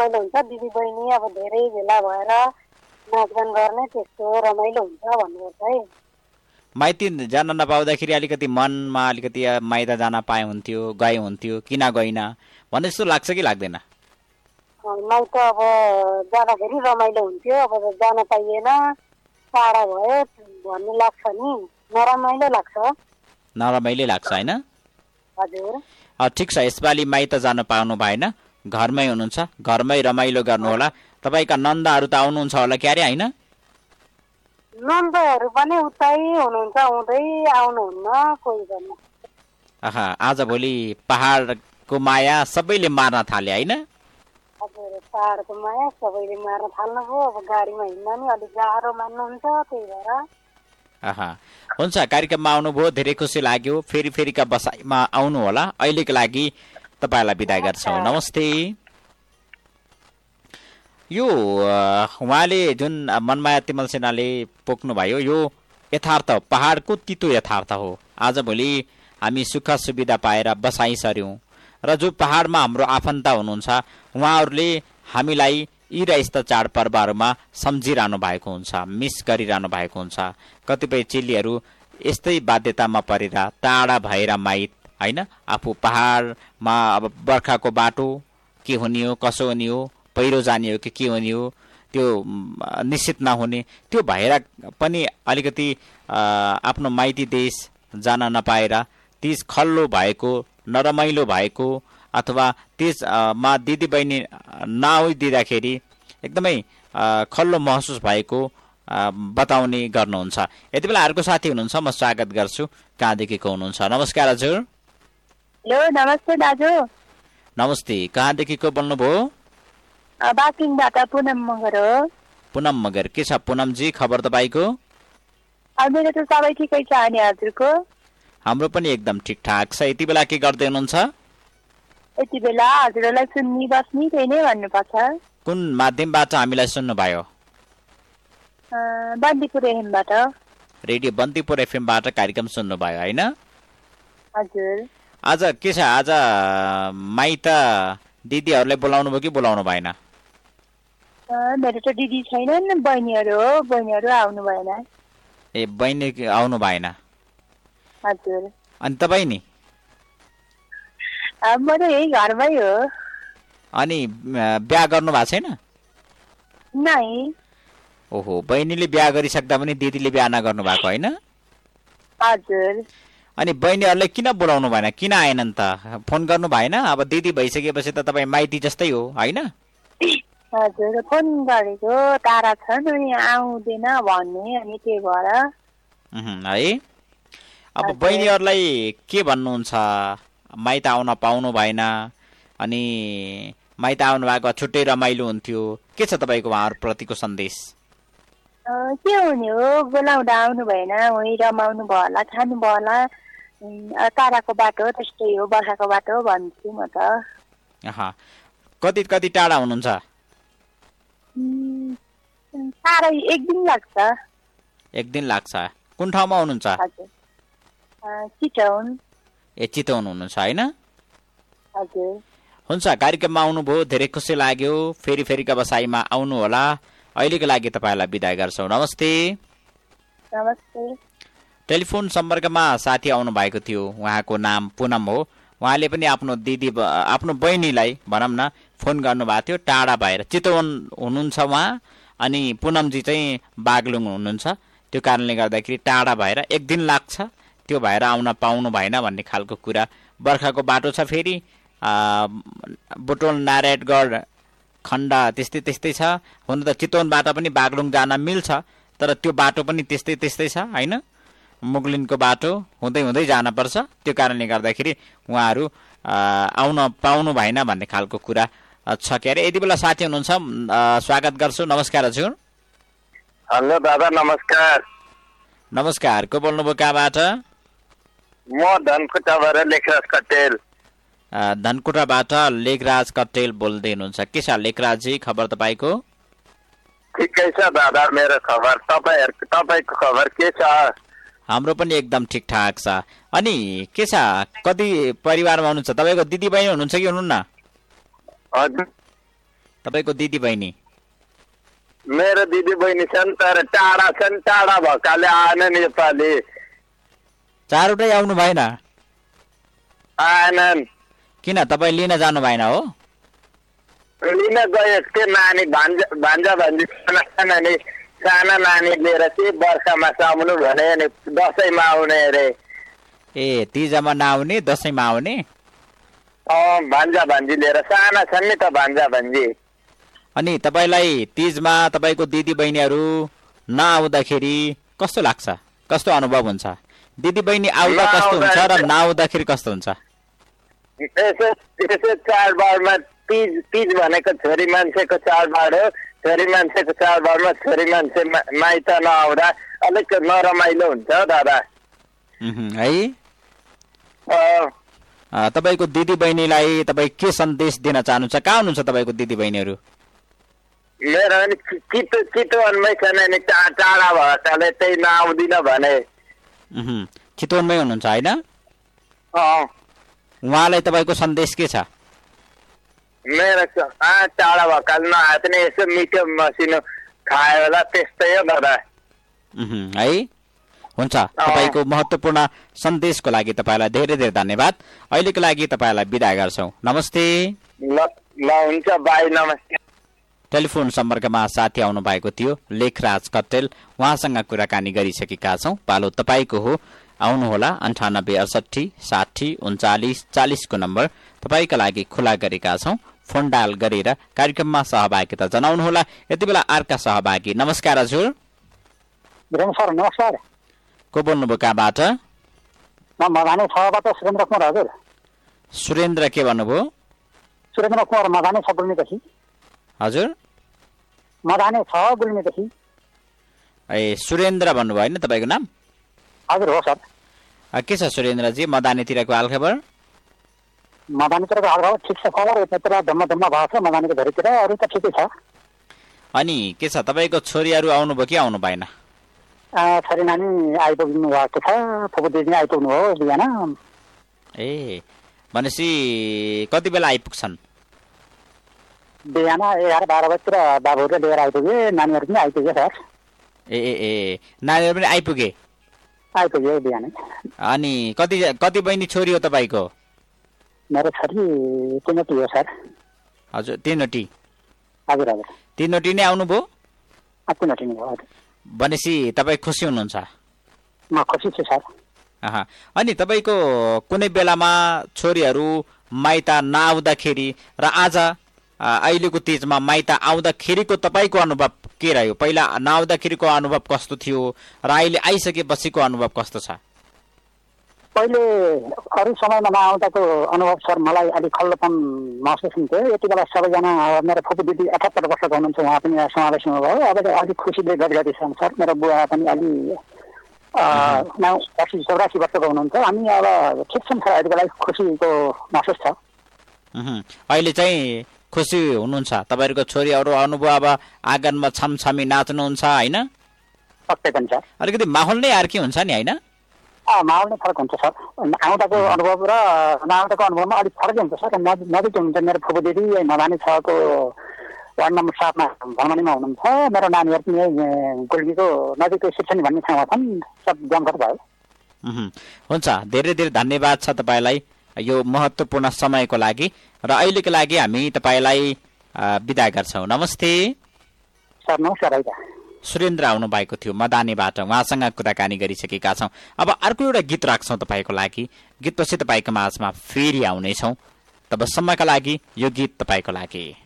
रमाइलो हुन्छ। दिदी बहिनी अब धेरै भेला भएर नाचगान गर्ने त्यस्तो रमाइलो हुन्छ भन्नुपर्छ है। माइती जान नपाउँदाखेरि अलिकति मनमा अलिकति माइत जान पाए हुन्थ्यो, गए हुन्थ्यो, किन गइन भन्ने जस्तो लाग्छ कि लाग्दैन? माइत अब जाँदाखेरि रमाइलो हुन्थ्यो, अब जान पाइएन, टाढा भयो भन्ने लाग्छ नि, नरमाइलो लाग्छ। नरमाइलो लाग्छ होइन? हजुर। ठिक छ, यसपालि माइत जान पाउनु भएन, घरमै हुनुहुन्छ, घरमै रमाइलो गर्नुहोला। तपाईँका नन्दहरू त आउनुहुन्छ होला क्यारे होइन? नन्दहरू पनि उतै हुनुहुन्छ, हुँदै आउनुहुन्न कोही पनि। आजभोलि पहाडको माया सबैले मार्न थाले होइन? हजुर, पहाडको माया सबैले मार्न थाल्नुभयो। अब गाडीमा हिँड्न नि अलिक गाह्रो मान्नुहुन्छ, त्यही भएर। हुन्छ, कार्यक्रममा आउनुभयो, धेरै खुसी लाग्यो। फेरिका बसाइमा आउनु होला। अहिलेको लागि तपाईँलाई बिदा गर्छौँ, नमस्ते। यो उहाँले जुन मनमाया तिमल सेनाले पोख्नुभयो यो यथार्थ, पहाडको तितो यथार्थ हो। आजभोलि हामी सुख सुविधा पाएर बसाइ सर्यौँ र जो पहाडमा हाम्रो आफन्त हुनुहुन्छ उहाँहरूले हामीलाई यी र यस्ता चाडपर्वहरूमा सम्झिरहनु भएको हुन्छ, मिस गरिरहनु भएको हुन्छ। कतिपय चेलीहरू यस्तै बाध्यतामा परेर टाढा भएर माइत होइन, आफू पहाडमा अब बर्खाको बाटो के हुने हो, कसो हुने हो, पहिरो जाने हो कि के हुने हो त्यो निश्चित नहुने, त्यो भएर पनि अलिकति आफ्नो माइती देश जान नपाएर तीज खल्लो भएको, नरमाइलो भएको अथवा तीजमा दिदीबहिनी नआइदिँदाखेरि एकदमै खल्लो महसुस भएको बताउने गर्नुहुन्छ। यति बेला अर्को साथी हुनुहुन्छ, म स्वागत गर्छु। कहाँदेखि को हुनुहुन्छ? नमस्कार हजुर। हेलो, नमस्ते दाजु। नमस्ते, कहाँदेखि को बोल्नुभयो? बाकिङबाट पुनम मगर हो। पुनम मगर, के छ पुनमजी खबर तपाईँको? मेरो त सबै ठिकै छ, अनि हजुरको? हाम्रो पनि एकदम ठिकठाक छ। यति बेला के गर्दै हुनुहुन्छ? यति बेला हजुरलाई सुन्नी बस्नी त्यही नै भन्नुपर्छ। कुन माध्यमबाट हामीलाई सुन्नुभयो? बन्दीपुर एफएमबाट। रेडियो बन्दीपुर एफएमबाट कार्यक्रम सुन्नुभयो होइन? हजुर। आज के छ, आज माइत दिदीहरूलाई बोलाउनु भयो कि बोलाउनु भएन? मेरो त दिदी छैनन्, बहिनीहरू हो, बहिनीहरू आउनु भएन। ए, बहिनी आउनु भएन? हजुर। अनि तपाईँ नि? म त यही घरमै हो। अनि बिहा गर्नु भएको छैन? नै। ओहो, बहिनीले बिहा गरिसक्दा पनि दिदीले बिहा नगर्नु भएको होइन? हजुर। अनि बहिनीहरूलाई किन बोलाउनु भएन, किन आएनन् त? फोन गर्नु भएन? अब दिदी भइसकेपछि त तपाईँ माइती जस्तै हो होइन? हजुर, फोन गरेको, टाढा छन् अनि आउँदैन भन्ने, अनि त्यही भएर है। अब बहिनीहरूलाई के भन्नुहुन्छ? माइत आउन पाउनु भएन, अनि माइत आउनु भएको छुट्टै रमाइलो हुन्थ्यो, के छ तपाईँको उहाँहरूप्रतिको सन्देश? के हुने हो, बोलाउँदा आउनु भएन, उहीँ रमाउनु भयो होला, खानु भयो होला, टाढाको बाटो त्यस्तै हो, बर्खाको बाटो भन्छु म त। कति कति टाढा हुनुहुन्छ? टाढा एक दिन लाग्छ। एक दिन लाग्छ। कुन ठाउँमा हुनुहुन्छ? हजुर, चितवन। ए, चितवन हुनुहुन्छ होइन? हजुर। हुन्छ, कार्यक्रममा आउनुभयो, धेरै खुसी लाग्यो। फेरिका बसाइमा आउनु होला। अहिलेको लागि तपाईँलाई बिदा गर्छौँ, नमस्ते। नमस्ते। टेलिफोन सम्पर्कमा साथी आउनु भएको थियो, उहाँको नाम पुनम हो। उहाँले पनि आफ्नो बहिनीलाई भनौँ न फोन गर्नुभएको थियो, टाढा भएर। चितवन हुनुहुन्छ उहाँ, अनि पुनमजी चाहिँ बागलुङ हुनुहुन्छ। त्यो कारणले गर्दाखेरि टाढा भएर एक दिन लाग्छ, त्यो भएर आउन पाउनु भएन भन्ने खालको कुरा। बर्खाको बाटो छ, फेरि बुटोल नारायणगढ खण्ड त्यस्तै छ। हुन त चितवनबाट पनि बागलुङ जान मिल्छ, तर त्यो बाटो पनि त्यस्तै छ होइन? मुगलिनको बाटो हुँदै जानुपर्छ। त्यो कारणले गर्दाखेरि उहाँहरू आउन पाउनु भएन भन्ने खालको कुरा छ के अरे। यति बेला साथी हुनुहुन्छ, स्वागत गर्छु। नमस्कार हजुर। हेलो दादा, नमस्कार। नमस्कार, को बोल्नुभयो, कहाँबाट? म धनकुटाबाट लेखराज कटेल। धनकुटाबाट लेखराज कटेल बोल्दै हुनुहुन्छ। के छ लेखराजजी, खबर तपाईँको? ठिकै छ दादा, मेरो खबर। तपाईँको खबर के छ? हाम्रो पनि एकदम ठिकठाक छ। अनि के छ, कति परिवारमा हुनुहुन्छ? तपाईँको दिदी बहिनी हुनुहुन्छ कि हुनुहुन्न? हजुर, तपाईँको दिदी बहिनी? मेरो दिदी बहिनी छन् तर टाढा छन्, टाढा भएकाले आएन नेपाली। चारवटै आउनु भएन? आएनन्। किन तपाईँ लिन जानु भएन हो? लिन गएको थिएँ नानी भान्जा भान्जी साना नानी लिएर चाहिँ वर्षामा आउनु भने नि दसैँमा आउने अरे। ए तीजमा नआउने दसैँमा आउने? भान्जा भान्जी लिएर साना छन् नि त भान्जा भान्जी। अनि तपाईँलाई तीजमा तपाईँको दिदी बहिनीहरू नआउँदाखेरि कस्तो लाग्छ, कस्तो अनुभव हुन्छ? दिदी बहिनी आउँदा कस्तो हुन्छ र नआउँदाखेरि कस्तो हुन्छ? यसो चाडबाडमा तीज भनेको छोरी मान्छेको चाडबाड हो। छोरी मान्छेको चाडबाडमा छोरी मान्छे माइत नआउँदा अलिक नरमाइलो हुन्छ दादा है। तपाईँको दिदी बहिनीलाई तपाईँ के सन्देश दिन चाहनुहुन्छ? कहाँ हुनुहुन्छ तपाईँको दिदी बहिनीहरू? मेरो पनि चितवनमै छन् नि, टाढा भएकाले त्यही नआउँदिन भने। चितवनमै हुनुहुन्छ होइन? उहाँलाई तपाईँको सन्देश के छ? मेरो टाढा भएकाले नआए पनि यसो मिठो मसिनो खायो होला, त्यस्तै हो दादा है। हुन्छ, तपाईँको महत्त्वपूर्ण सन्देशको लागि तपाईँलाई धेरै धेरै धन्यवाद। अहिलेको लागि तपाईँलाई बिदा गर्छौँ। नमस्ते। ल हुन्छ, बाई, नमस्ते। टेलिफोन सम्पर्कमा साथी आउनु भएको थियो लेखराज कट्टेल, उहाँसँग कुराकानी गरिसकेका छौँ। पालो तपाईँको हो, आउनुहोला। 9868 60 39 40 को नम्बर तपाईँका लागि खुला गरेका छौँ। फोन डायल गरेर कार्यक्रममा सहभागिता जनाउनुहोला। यति बेला अर्का सहभागी। नमस्कार हजुर। सर नमस्कार। को बोल्नुभयो, कहाँबाट? मदानी 6बाट सुरेन्द्र कुमार हजुर। सुरेन्द्र के भन्नुभयो? सुरेन्द्र कुमार मदानी 6 गुल्मीदेखि। हजुर मदानी 6 गुल्मीदेखि। ए सुरेन्द्र भन्नुभयो होइन तपाईँको नाम? हजुर हो सर। के छ सुरेन्द्रजी मदानीतिरको हालखबर? मदानीतिरको हालखबर ठिक छ, खबर यतातिर धम्म भएको छ मदानीको धरीतिर, अरू त ठिकै छ। अनि के छ तपाईँको छोरीहरू आउनुभयो कि आउनु भएन? छोरी नानी आइपुग्नु भएको छ, फुपू दिदी आइपुग्नु हो बिहान। ए भनेपछि कति बेला आइपुग्छन्? बिहान 11-12 बजीतिर बाबुहरूले लिएर आइपुगे, नानीहरू पनि आइपुगे सर। ए नानीहरू पनि आइपुगे? आइपुग्यो बिहानै। अनि कति बहिनी छोरी हो तपाईँको? मेरो छोरी 3वटी हो सर। हजुर 3वटी? हजुर हजुर 3वटी नै आउनुभयो? 3वटी नै हो। भनेपछि तपाईँ खुसी हुनुहुन्छ? म खुसी छु सर। अनि तपाईँको कुनै बेलामा छोरीहरू माइत नआउँदाखेरि र आज अहिलेको तीजमा माइत आउँदाखेरिको तपाईँको अनुभव के रह्यो? पहिला नआउँदाखेरिको अनुभव कस्तो थियो र अहिले आइसकेपछिको अनुभव कस्तो छ? पहिले अरू समयमा नआउँदाको अनुभव सर मलाई अलिक खल्लोपन महसुस हुन्थ्यो। यति बेला सबैजना मेरो फुपू दिदी 78 वर्षको हुनुहुन्छ, उहाँ पनि समावेश हुनुभयो। अब अलिक खुसीले गदगदी छन् सर। मेरो बुवा पनि अलि 84 वर्षको हुनुहुन्छ। हामी अब ठिक छौँ सर, यति बेला खुसीको महसुस छ। अहिले चाहिँ खुसी हुनुहुन्छ? तपाईँहरूको छोरीहरू आउनुभयो, अब आँगनमा छमछमी नाच्नुहुन्छ होइन? पक्कै पनि सर। अलिकति माहौल नै अर्कै हुन्छ नि होइन? माहौल नै फरक हुन्छ सर। आउँदाको अनुभव र नआउँदाको अनुभवमा अलिक फरकै हुन्छ सर। नजिक हुनुहुन्छ मेरो फुपू दिदी मदानी 6 को वार्ड नम्बर 7 मा भनमनीमा हुनुहुन्छ। मेरो नानीहरू पनि गुल्मीको नजिकै शिक्षण भन्ने ठाउँमा छन्। सब जमघट भयो। हुन्छ, धेरै धेरै धन्यवाद छ तपाईँलाई यो महत्त्वपूर्ण समयको लागि र अहिलेको लागि हामी तपाईँलाई बिदा गर्छौँ। नमस्ते सर। नमस्कार। सुरेन्द्र आउनु भएको थियो मदानीबाट, उहाँसँग कुराकानी गरिसकेका छौँ। अब अर्को एउटा गीत राख्छौँ तपाईँको लागि। गीतपछि तपाईँको माझमा फेरि आउनेछौँ। तबसम्मका लागि यो गीत तपाईँको लागि।